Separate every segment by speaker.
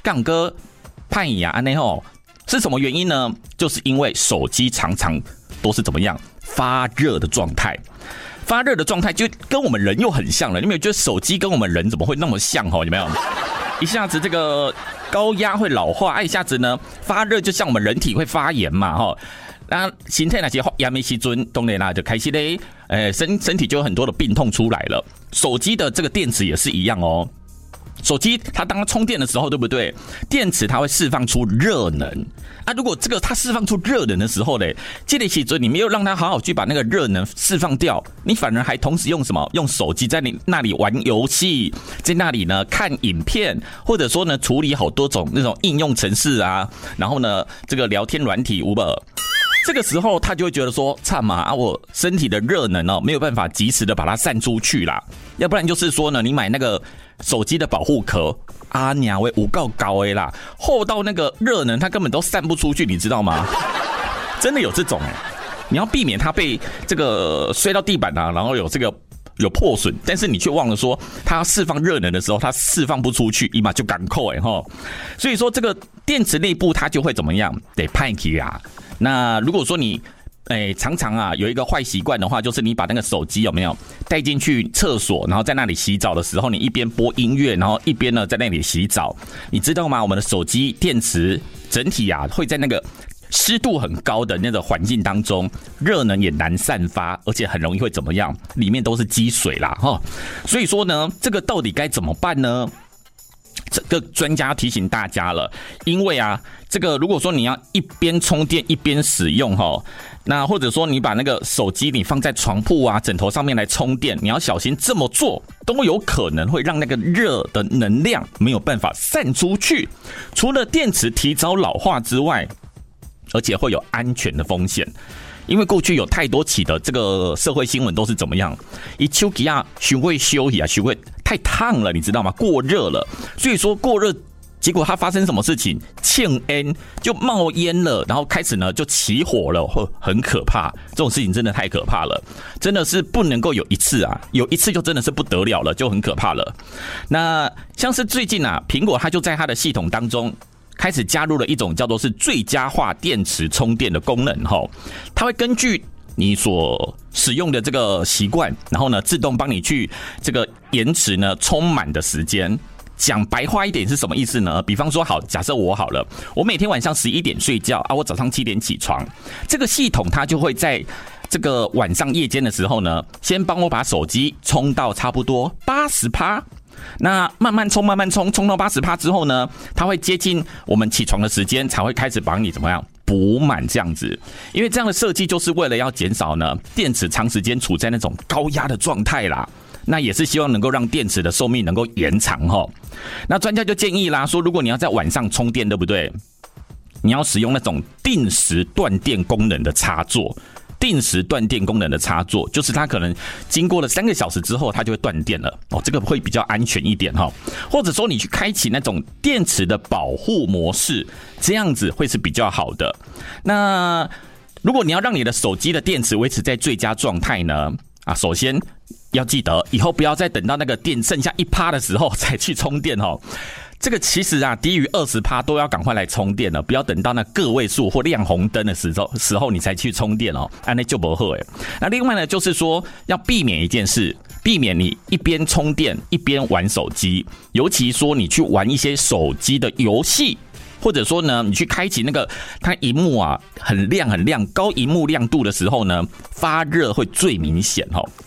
Speaker 1: 杠哥派呀安内吼，是什么原因呢？就是因为手机常常都是怎么样发热的状态。发热的状态就跟我们人又很像了，你有没有觉得手机跟我们人怎么会那么像？有没有？一下子这个高压会老化，一下子呢发热，就像我们人体会发炎嘛，那身体那些发炎的时阵，当然啦就开始嘞，身体就有很多的病痛出来了。手机的这个电池也是一样哦。手机它当它充电的时候，对不对？电池它会释放出热能啊。如果这个它释放出热能的时候嘞，这个时候你没有让它好好去把那个热能释放掉，你反而还同时用什么？用手机在你那里玩游戏，在那里呢看影片，或者说呢处理好多种那种应用程式啊，然后呢这个聊天软体 Uber。这个时候他就会觉得说，惨嘛啊，我身体的热能没有办法及时的把它散出去啦，要不然就是说呢，你买那个手机的保护壳啊，娘喂，有够高的啦，厚到那个热能它根本都散不出去，你知道吗？真的有这种你要避免它被这个摔到地板啊，然后有破损，但是你却忘了说，它释放热能的时候，它释放不出去，立马就赶扣所以说这个电池内部它就会怎么样，得派起啊。那如果说你常常有一个坏习惯的话，就是你把那个手机有没有带进去厕所，然后在那里洗澡的时候，你一边播音乐，然后一边呢在那里洗澡，你知道吗？我们的手机电池整体会在那个湿度很高的那个环境当中，热能也难散发，而且很容易会怎么样？里面都是积水啦所以说呢，这个到底该怎么办呢？这个专家提醒大家了，因为这个如果说你要一边充电一边使用那或者说你把那个手机你放在床铺枕头上面来充电，你要小心这么做都有可能会让那个热的能量没有办法散出去，除了电池提早老化之外，而且会有安全的风险。因为过去有太多起的这个社会新闻都是怎么样？一手机学会休息学会太烫了，你知道吗？过热了，所以说过热，结果它发生什么事情？呛烟就冒烟了，然后开始呢就起火了，很可怕。这种事情真的太可怕了，真的是不能够有一次有一次就真的是不得了了，就很可怕了。那像是最近苹果它就在它的系统当中开始加入了一种叫做是最佳化电池充电的功能它会根据你所使用的这个习惯，然后呢自动帮你去这个延迟呢充满的时间。讲白话一点是什么意思呢？比方说假设我好了，我每天晚上11点睡觉我早上7点起床，这个系统它就会在这个晚上夜间的时候呢，先帮我把手机充到差不多80%。那慢慢充到80%之后呢，它会接近我们起床的时间，才会开始帮你怎么样补满这样子。因为这样的设计就是为了要减少呢电池长时间处在那种高压的状态啦。那也是希望能够让电池的寿命能够延长那专家就建议啦，说如果你要在晚上充电，对不对？你要使用那种定时断电功能的插座。定时断电功能的插座，就是它可能经过了3个小时之后，它就会断电了这个会比较安全一点或者说你去开启那种电池的保护模式，这样子会是比较好的。那如果你要让你的手机的电池维持在最佳状态呢，首先要记得以后不要再等到那个电剩下1%的时候才去充电这个其实低于20%都要赶快来充电了，不要等到那个位数或亮红灯的时候你才去充电那就不好那另外呢，就是说要避免一件事，避免你一边充电一边玩手机，尤其说你去玩一些手机的游戏，或者说呢，你去开启那个它萤幕很亮高萤幕亮度的时候呢，发热会最明显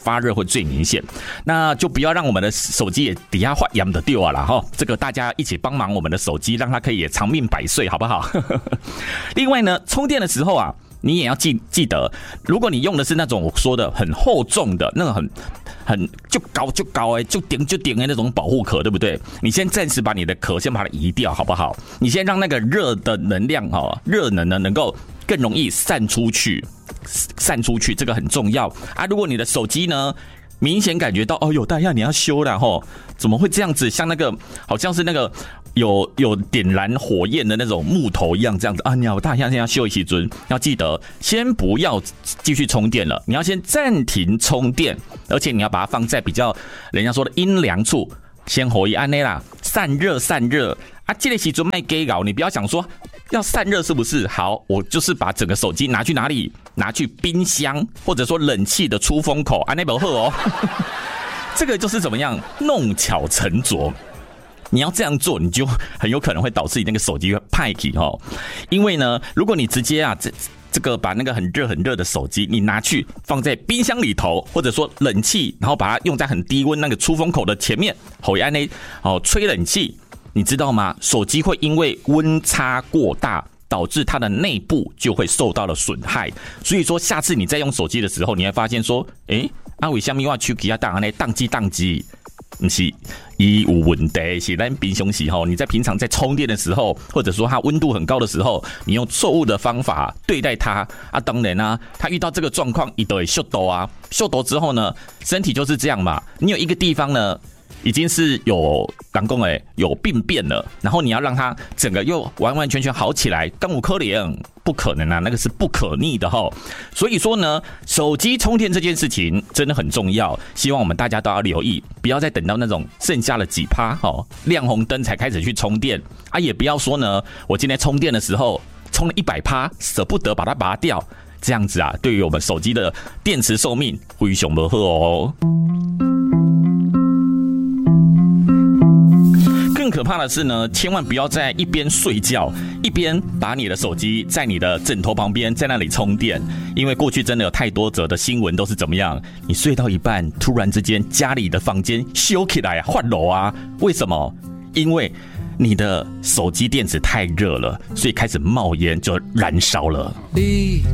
Speaker 1: 那就不要让我们的手机也底下发炎的掉啦这个大家一起帮忙我们的手机，让它可以也长命百岁，好不好？另外呢，充电的时候你也要记得，如果你用的是那种我说的很厚重的那种很就高就顶的那种保护壳，对不对？你先暂时把你的壳先把它移掉，好不好？你先让那个热的能量热能呢能够更容易散出去，这个很重要如果你的手机呢明显感觉到大亚你要修了怎么会这样子？像那个好像是那个有点燃火焰的那种木头一样，这样子你大亚现在修一起尊，要记得先不要继续充电了，你要先暂停充电，而且你要把它放在比较人家说的阴凉处，先火一按内啦，散热啊，这个时阵卖给搞，你不要想说要散热是不是？好，我就是把整个手机拿去哪里？拿去冰箱或者说冷气的出风口，那不好哦。这个就是怎么样弄巧成拙。你要这样做，你就很有可能会导致你那个手机会派起哦。因为呢，如果你直接啊这个把那个很热的手机，你拿去放在冰箱里头，或者说冷气，然后把它用在很低温那个出风口的前面，后按呢吹冷气，你知道吗？手机会因为温差过大，导致它的内部就会受到了损害。所以说，下次你在用手机的时候，你会发现说，为什么我手机当机？不是伊有问题，是咱平常时候你在平常在充电的时候，或者说它温度很高的时候，你用错误的方法对待它啊。当然啊，它遇到这个状况，它就会秀抖啊，秀抖之后呢，身体就是这样嘛。你有一个地方呢，已经是有有病变了，然后你要让它整个又完完全全好起来，刚有可能不可能啊，那个是不可逆的齁。所以说呢，手机充电这件事情真的很重要，希望我们大家都要留意，不要再等到那种剩下了几%亮红灯才开始去充电啊，也不要说呢，我今天充电的时候充了100%，舍不得把它拔掉，这样子啊，对于我们手机的电池寿命非常不好哦。更可怕的是呢，千万不要在一边睡觉一边把你的手机在你的枕头旁边在那里充电，因为过去真的有太多则的新闻都是怎么样，你睡到一半突然之间家里的房间修起来换楼啊，为什么？因为你的手机电池太热了，所以开始冒烟就燃烧了。